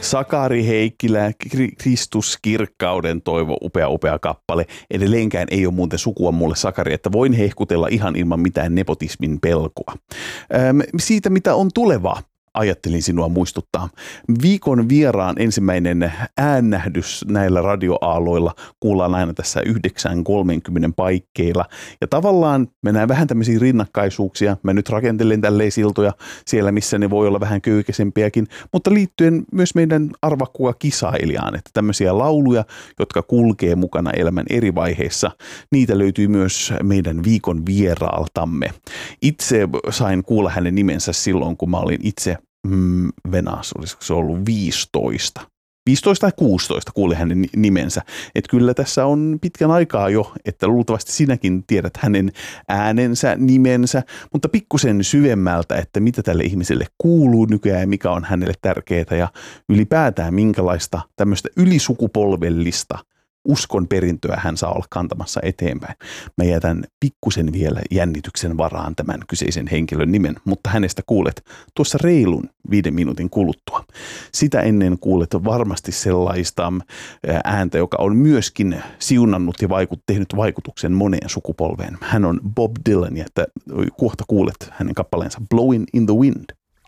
Sakari Heikkilä, Kristus kirkkauden toivo, upea kappale. Edelleenkään ei ole muuten sukua mulle Sakari, että voin hehkutella ihan ilman mitään nepotismin pelkoa. Siitä, mitä on tulevaa. Ajattelin sinua muistuttaa. Viikon vieraan ensimmäinen äännähdys näillä radioaaloilla kuullaan aina tässä 9.30 paikkeilla. Ja tavallaan mennään vähän tämmöisiä rinnakkaisuuksia. Mä nyt rakentelen tälleen siltoja siellä, missä ne voi olla vähän köykäisempiäkin, mutta liittyen myös meidän arvakkuva kisailijaan, että tämmöisiä lauluja, jotka kulkee mukana elämän eri vaiheissa, niitä löytyy myös meidän viikon vieraaltamme. Itse sain kuulla hänen nimensä silloin, kun mä olin itse Venas, olisiko se ollut 15 tai 16 kuuli hänen nimensä. Että kyllä tässä on pitkän aikaa jo, että luultavasti sinäkin tiedät hänen äänensä, nimensä, mutta pikkusen syvemmältä, että mitä tälle ihmiselle kuuluu nykyään ja mikä on hänelle tärkeää ja ylipäätään minkälaista tämmöistä ylisukupolvellista uskon perintöä hän saa olla kantamassa eteenpäin. Mä jätän pikkusen vielä jännityksen varaan tämän kyseisen henkilön nimen, mutta hänestä kuulet tuossa reilun 5 minuutin kuluttua. Sitä ennen kuulet varmasti sellaista ääntä, joka on myöskin siunannut ja tehnyt vaikutuksen moneen sukupolveen. Hän on Bob Dylan ja että kohta kuulet hänen kappaleensa Blowing in the Wind.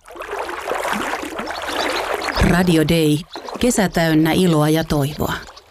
Radio Day. Kesä täynnä iloa ja toivoa.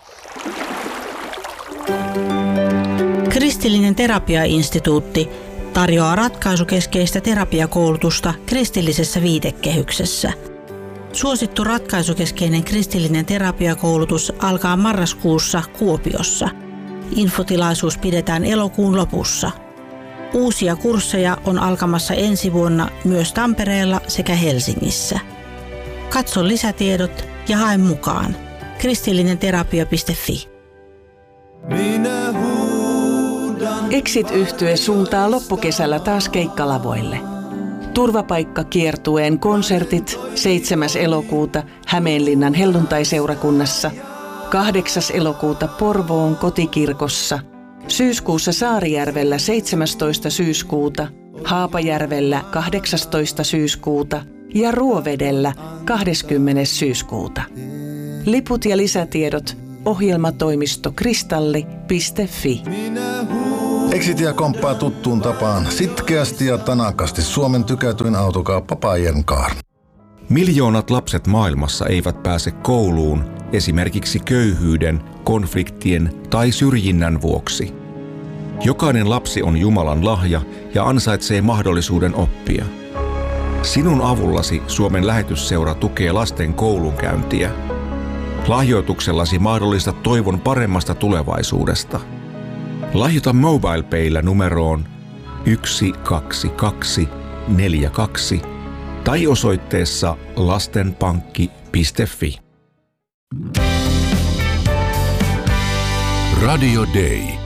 Kristillinen terapiainstituutti tarjoaa ratkaisukeskeistä terapiakoulutusta kristillisessä viitekehyksessä. Suosittu ratkaisukeskeinen kristillinen terapiakoulutus alkaa marraskuussa Kuopiossa. Infotilaisuus pidetään elokuun lopussa. Uusia kursseja on alkamassa ensi vuonna myös Tampereella sekä Helsingissä. Katso lisätiedot ja hae mukaan. kristillinenterapia.fi. Exit-yhtye suuntaa loppukesällä taas keikkalavoille. Turvapaikkakiertueen konsertit 7. elokuuta Hämeenlinnan helluntaiseurakunnassa, 8. elokuuta Porvoon kotikirkossa, syyskuussa Saarijärvellä 17. syyskuuta, Haapajärvellä 18. syyskuuta ja Ruovedellä 20. syyskuuta. Liput ja lisätiedot ohjelmatoimisto kristalli.fi. Exitia komppaa tuttuun tapaan sitkeästi ja tanakasti Suomen tykätyin autokauppa Bayern Car. Miljoonat lapset maailmassa eivät pääse kouluun esimerkiksi köyhyyden, konfliktien tai syrjinnän vuoksi. Jokainen lapsi on Jumalan lahja ja ansaitsee mahdollisuuden oppia. Sinun avullasi Suomen lähetysseura tukee lasten koulunkäyntiä. Lahjoituksellasi mahdollista toivon paremmasta tulevaisuudesta. Lahjoita MobilePayllä numeroon 12242 tai osoitteessa lastenpankki.fi. Radio Day.